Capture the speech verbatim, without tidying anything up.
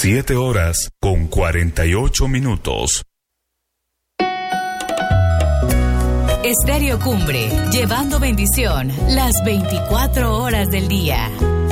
Siete horas con cuarenta y ocho minutos. Estéreo Cumbre, llevando bendición las veinticuatro horas del día.